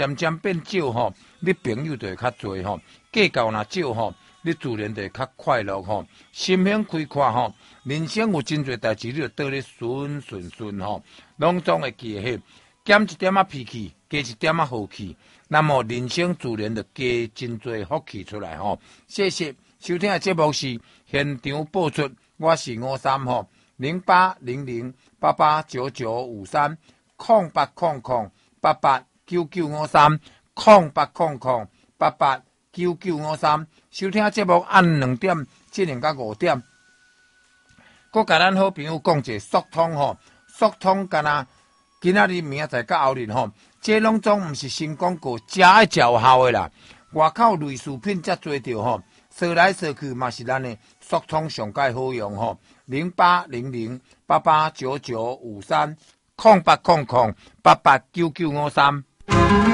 渐渐变少吼，你朋友就会较多吼，计较若少吼，你自然就会较快乐吼，心胸开阔吼，人生有真侪代志，你就倒咧顺吼，拢总会记起，减一点仔脾气，加一点仔好气，那么人生自然就加真侪福气出来吼。谢谢收听的节目是现场播出，我是53吼0800889953 0800889953 收听节目按2点进行到5点。我甲咱好朋友讲一个速通吼，速通敢若今仔日明仔载到后日吼，这拢总毋是新广告，食爱食有效的啦。外口类似品遮多着吼，说来说去嘛是咱的速通上界好用吼。0800889953 0800889953。